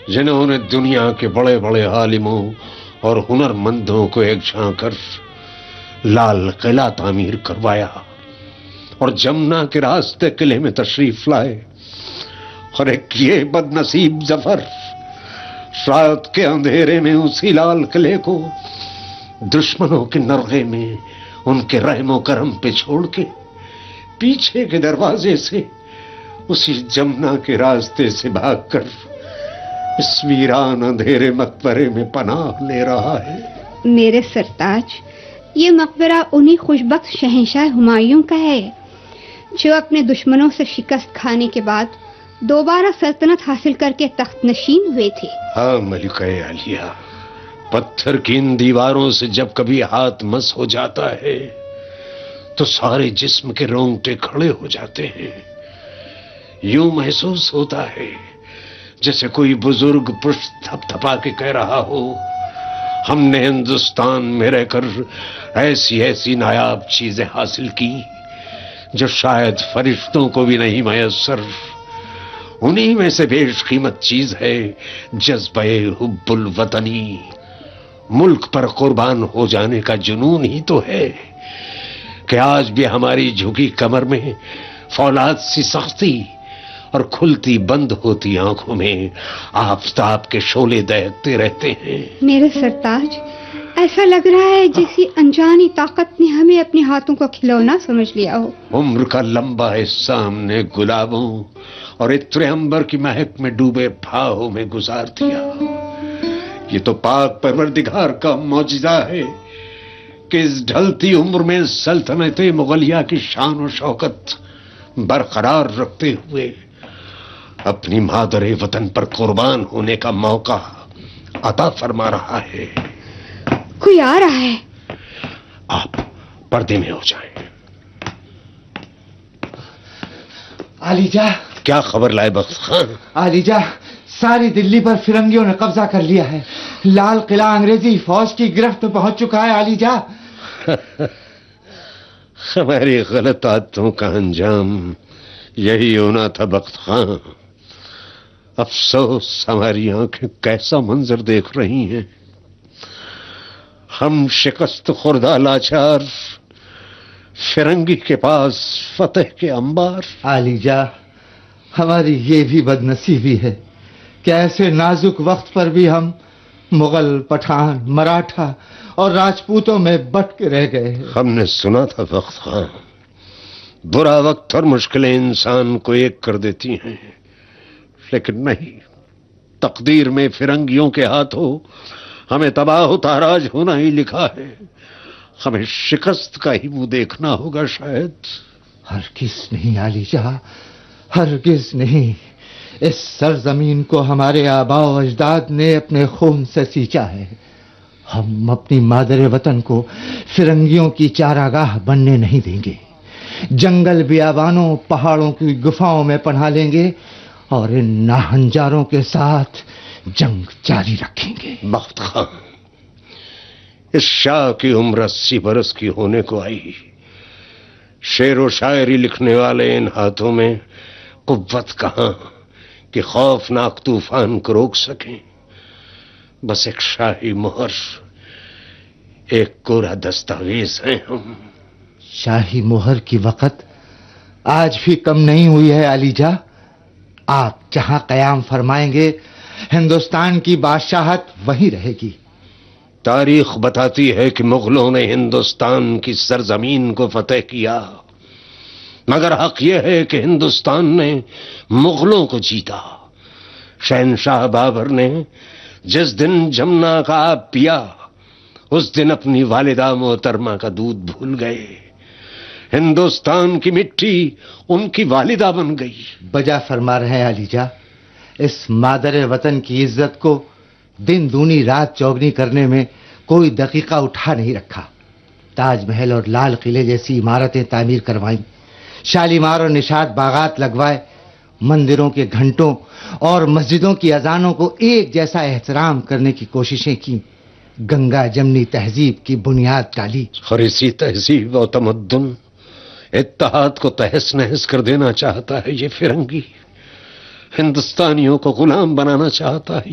جنہوں نے دنیا کے بڑے بڑے عالموں اور ہنرمندوں کو ایک جھانک کر لال قلعہ تعمیر کروایا اور جمنا کے راستے قلعے میں تشریف لائے، اور ایک یہ بد نصیب ظفر رات کے اندھیرے میں اسی لال قلعے کو دشمنوں کے نرغے میں ان کے رحم و کرم پہ چھوڑ کے پیچھے کے دروازے سے اسی جمنا کے راستے سے بھاگ کر اس ویران اندھیرے مقبرے میں پناہ لے رہا ہے۔ میرے سرتاج، یہ مقبرہ انہی خوشبخت شہنشاہ ہمایوں کا ہے جو اپنے دشمنوں سے شکست کھانے کے بعد دوبارہ سلطنت حاصل کر کے تخت نشین ہوئے تھے۔ ہاں ملکہ عالیہ، پتھر کی ان دیواروں سے جب کبھی ہاتھ مس ہو جاتا ہے تو سارے جسم کے رونگٹے کھڑے ہو جاتے ہیں۔ یوں محسوس ہوتا ہے جیسے کوئی بزرگ پشت تھپ تھپا کے کہہ رہا ہو، ہم نے ہندوستان میں رہ کر ایسی ایسی نایاب چیزیں حاصل کی جو شاید فرشتوں کو بھی نہیں میسر۔ انہی میں سے بیش قیمت چیز ہے جذبہ حب الوطنی، ملک پر قربان ہو جانے کا جنون ہی تو ہے کہ آج بھی ہماری جھکی کمر میں فولاد سی سختی اور کھلتی بند ہوتی آنکھوں میں آفتاب کے شعلے دہکتے رہتے ہیں۔ میرے سرتاج، ایسا لگ رہا ہے جیسی انجانی طاقت نے ہمیں اپنے ہاتھوں کو کھلونا سمجھ لیا ہو۔ عمر کا لمبا حصہ ہم نے گلابوں اور عطر عنبر کی مہک میں ڈوبے پھاہوں میں گزار دیا۔ یہ تو پاک پروردگار کا معجزہ ہے کہ اس ڈھلتی عمر میں سلطنت مغلیہ کی شان و شوکت برقرار رکھتے ہوئے اپنی مادر وطن پر قربان ہونے کا موقع عطا فرما رہا ہے۔ کوئی آ رہا ہے۔ آپ پردے میں ہو جائیں۔ علی جا، کیا خبر لائے بخت خان؟ علی جا، ساری دلی پر فرنگیوں نے قبضہ کر لیا ہے۔ لال قلعہ انگریزی فوج کی گرفت میں پہنچ چکا ہے علی جا۔ ہماری غلط عادتوں کا انجام یہی ہونا تھا بخت خان۔ افسوس ہماری آنکھیں کیسا منظر دیکھ رہی ہیں۔ ہم شکست خوردہ لاچار فرنگی کے پاس فتح کے انبار۔ علی جا، ہماری یہ بھی بد نصیبی ہے کہ ایسے نازک وقت پر بھی ہم مغل، پٹھان، مراٹھا اور راجپوتوں میں بٹ کے رہ گئے ہیں۔ ہم نے سنا تھا بخت خان، برا وقت اور مشکلیں انسان کو ایک کر دیتی ہیں، لیکن نہیں، تقدیر میں فرنگیوں کے ہاتھوں ہمیں تباہ و تاراج ہونا ہی لکھا ہے۔ ہمیں شکست کا ہی منہ دیکھنا ہوگا شاید۔ ہرگز نہیں علی جا، ہرگز نہیں۔ اس سرزمین کو ہمارے آباء و اجداد نے اپنے خون سے سینچا ہے۔ ہم اپنی مادر وطن کو فرنگیوں کی چاراگاہ بننے نہیں دیں گے۔ جنگل بیابانوں، پہاڑوں کی گفاؤں میں پناہ لیں گے اور ان ناہنجاروں کے ساتھ جنگ جاری رکھیں گے۔ بخت خان، اس شاہ کی عمر 80 برس کی ہونے کو آئی۔ شعر و شاعری لکھنے والے ان ہاتھوں میں قوت کہاں کہ خوفناک طوفان کو روک سکیں؟ بس ایک شاہی مہر، ایک کوڑا دستاویز ہیں ہم۔ شاہی مہر کی وقت آج بھی کم نہیں ہوئی ہے علی جا۔ آپ جہاں قیام فرمائیں گے ہندوستان کی بادشاہت وہیں رہے گی۔ تاریخ بتاتی ہے کہ مغلوں نے ہندوستان کی سرزمین کو فتح کیا، مگر حق یہ ہے کہ ہندوستان نے مغلوں کو جیتا۔ شہنشاہ بابر نے جس دن جمنا کا آب پیا، اس دن اپنی والدہ محترمہ کا دودھ بھول گئے۔ ہندوستان کی مٹی ان کی والدہ بن گئی۔ بجا فرما رہے ہیں علی جا، اس مادر وطن کی عزت کو دن دونی رات چوگنی کرنے میں کوئی دقیقہ اٹھا نہیں رکھا۔ تاج محل اور لال قلعے جیسی عمارتیں تعمیر کروائیں، شالیمار اور نشاط باغات لگوائے، مندروں کے گھنٹوں اور مسجدوں کی اذانوں کو ایک جیسا احترام کرنے کی کوششیں کی، گنگا جمنی تہذیب کی بنیاد ڈالی۔ اور اسی تہذیب و تمدن اتحاد کو تہس نہس کر دینا چاہتا ہے یہ فرنگی، ہندوستانیوں کو غلام بنانا چاہتا ہے